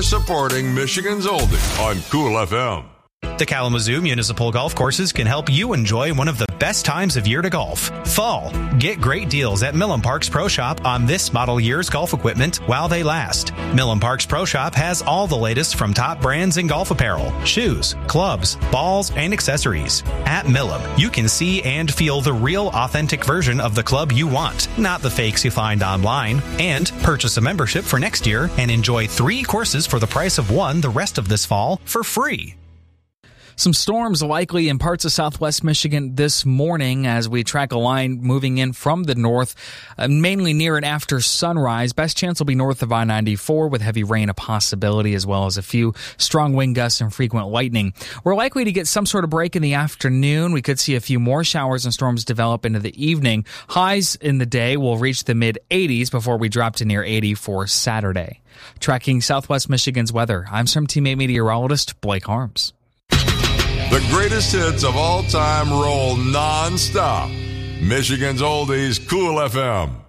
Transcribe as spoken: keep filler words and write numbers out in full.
Supporting Michigan's Oldie on Cool F M. The Kalamazoo Municipal Golf Courses can help you enjoy one of the best times of year to golf. Fall. Get great deals at Millen Parks Pro Shop on this model year's golf equipment while they last. Millen Parks Pro Shop has all the latest from top brands in golf apparel, shoes, clubs, balls, and accessories. At Millen, you can see and feel the real authentic version of the club you want, not the fakes you find online. And purchase a membership for next year and enjoy three courses for the price of one the rest of this fall for free. Some storms likely in parts of southwest Michigan this morning as we track a line moving in from the north, uh, mainly near and after sunrise. Best chance will be north of I ninety-four with heavy rain a possibility, as well as a few strong wind gusts and frequent lightning. We're likely to get some sort of break in the afternoon. We could see a few more showers and storms develop into the evening. Highs in the day will reach the mid eighties before we drop to near eighty for Saturday. Tracking southwest Michigan's weather, I'm some teammate meteorologist Blake Harms. The greatest hits of all time roll non-stop. Michigan's Oldies, Cool F M.